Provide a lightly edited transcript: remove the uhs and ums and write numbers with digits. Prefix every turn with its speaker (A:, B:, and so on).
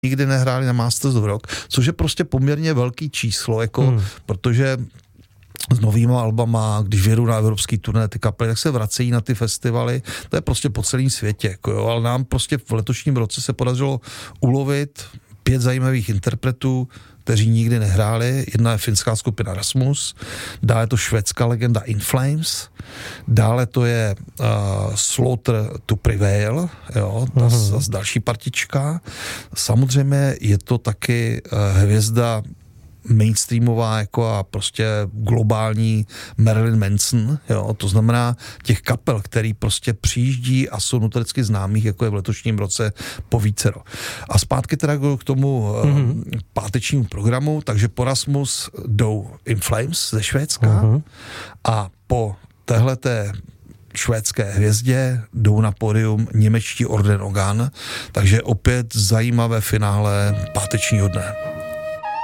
A: nikdy nehráli na Masters of Rock, což je prostě poměrně velký číslo, jako, protože s novýma albama, když vědou na evropský turné ty kapely, tak se vracejí na ty festivaly, to je prostě po celém světě, jako jo, ale nám prostě v letošním roce se podařilo ulovit 5 zajímavých interpretů, kteří nikdy nehráli. Jedna je finská skupina Rasmus, dále je to švédská legenda In Flames, dále to je Slaughter to Prevail, jo, zase další partička. Samozřejmě je to taky hvězda mainstreamová jako a prostě globální Marilyn Manson, jo, to znamená těch kapel, který prostě přijíždí a jsou notoricky známých, jako je v letošním roce po vícero. A zpátky teda k tomu pátečnímu programu, takže po Rasmus jdou In Flames ze Švédska a po téhleté švédské hvězdě jdou na pódium němečtí Orden Organ, takže opět zajímavé finále pátečního dne.